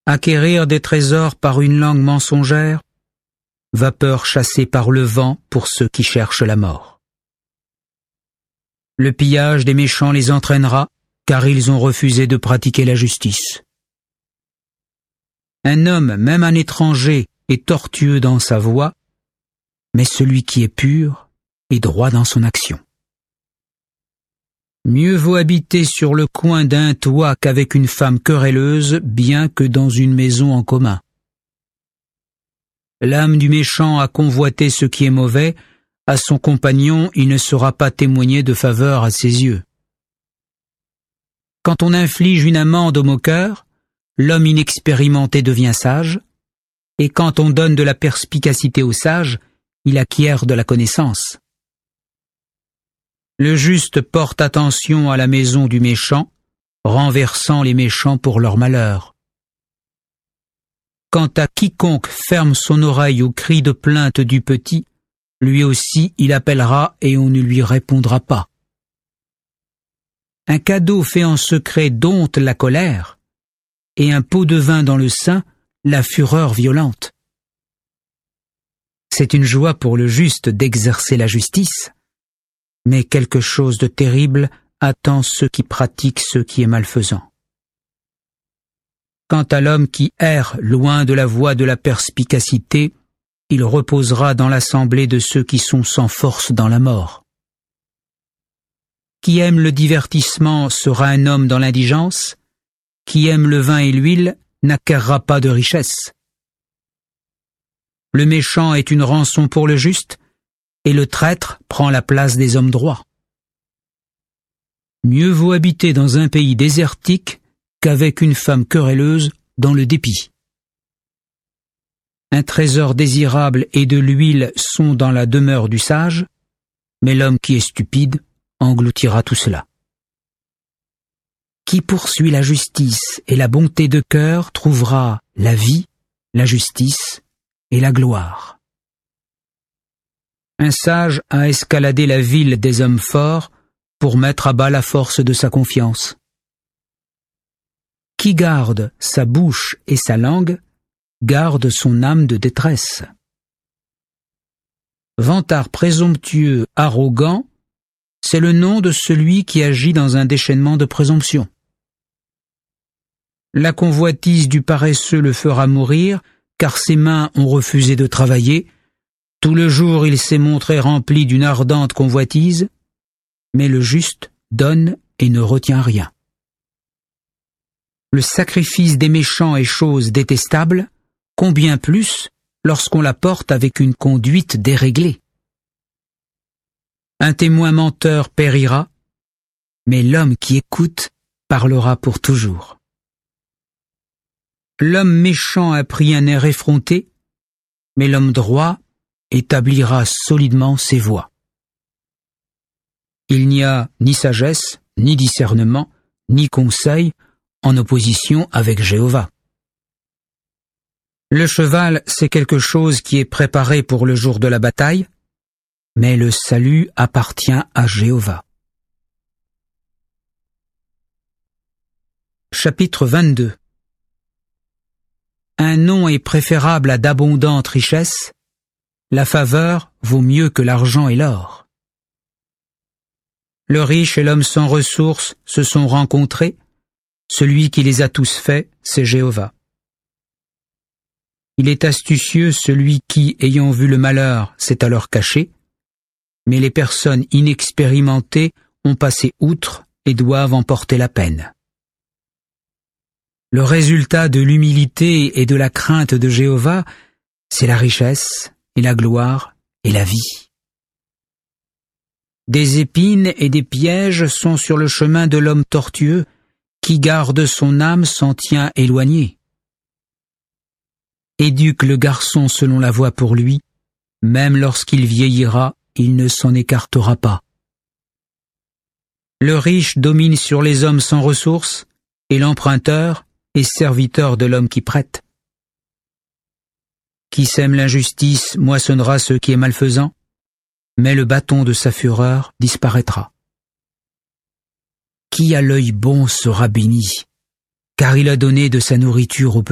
acquérir des trésors par une langue mensongère, vapeur chassée par le vent pour ceux qui cherchent la mort. Le pillage des méchants les entraînera, car ils ont refusé de pratiquer la justice. Un homme, même un étranger, est tortueux dans sa voie, mais celui qui est pur est droit dans son action. Mieux vaut habiter sur le coin d'un toit qu'avec une femme querelleuse, bien que dans une maison en commun. L'âme du méchant a convoité ce qui est mauvais, à son compagnon il ne saura pas témoigner de faveur à ses yeux. Quand on inflige une amende au moqueur, l'homme inexpérimenté devient sage, et quand on donne de la perspicacité au sage, il acquiert de la connaissance. Le juste porte attention à la maison du méchant, renversant les méchants pour leur malheur. Quant à quiconque ferme son oreille aux cris de plainte du petit, lui aussi il appellera et on ne lui répondra pas. Un cadeau fait en secret dompte la colère, et un pot de vin dans le sein la fureur violente. C'est une joie pour le juste d'exercer la justice, mais quelque chose de terrible attend ceux qui pratiquent ce qui est malfaisant. Quant à l'homme qui erre loin de la voie de la perspicacité, il reposera dans l'assemblée de ceux qui sont sans force dans la mort. Qui aime le divertissement sera un homme dans l'indigence, qui aime le vin et l'huile n'acquérera pas de richesse. Le méchant est une rançon pour le juste, et le traître prend la place des hommes droits. Mieux vaut habiter dans un pays désertique qu'avec une femme querelleuse dans le dépit. Un trésor désirable et de l'huile sont dans la demeure du sage, mais l'homme qui est stupide engloutira tout cela. Qui poursuit la justice et la bonté de cœur trouvera la vie, la justice et la gloire. Un sage a escaladé la ville des hommes forts pour mettre à bas la force de sa confiance. Qui garde sa bouche et sa langue, garde son âme de détresse. Vantard présomptueux, arrogant, c'est le nom de celui qui agit dans un déchaînement de présomption. La convoitise du paresseux le fera mourir, car ses mains ont refusé de travailler. Tout le jour il s'est montré rempli d'une ardente convoitise, mais le juste donne et ne retient rien. Le sacrifice des méchants est chose détestable, combien plus lorsqu'on la porte avec une conduite déréglée. Un témoin menteur périra, mais l'homme qui écoute parlera pour toujours. L'homme méchant a pris un air effronté, mais l'homme droit établira solidement ses voies. Il n'y a ni sagesse, ni discernement, ni conseil en opposition avec Jéhovah. Le cheval, c'est quelque chose qui est préparé pour le jour de la bataille, mais le salut appartient à Jéhovah. Chapitre 22. Un nom est préférable à d'abondantes richesses, la faveur vaut mieux que l'argent et l'or. Le riche et l'homme sans ressources se sont rencontrés, celui qui les a tous faits, c'est Jéhovah. Il est astucieux celui qui, ayant vu le malheur, s'est alors caché, mais les personnes inexpérimentées ont passé outre et doivent en porter la peine. Le résultat de l'humilité et de la crainte de Jéhovah, c'est la richesse et la gloire et la vie. Des épines et des pièges sont sur le chemin de l'homme tortueux, qui garde son âme s'en tient éloigné. Éduque le garçon selon la voie pour lui, même lorsqu'il vieillira, il ne s'en écartera pas. Le riche domine sur les hommes sans ressources, et l'emprunteur est serviteur de l'homme qui prête. Qui sème l'injustice moissonnera ce qui est malfaisant, mais le bâton de sa fureur disparaîtra. Qui a l'œil bon sera béni, car il a donné de sa nourriture aux petits.